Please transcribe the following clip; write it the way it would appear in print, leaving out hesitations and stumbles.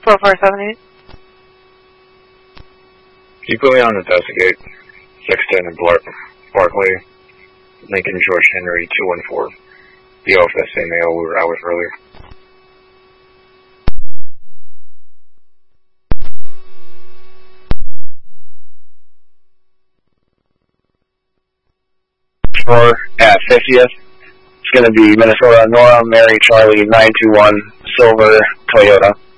4478. Can you put me on investigate? Sexton and Barkley, Lincoln George Henry 214. Be off that same AO we were out with earlier. At 50th. It's going to be Minnesota Nora Mary Charlie 921 Silver Toyota.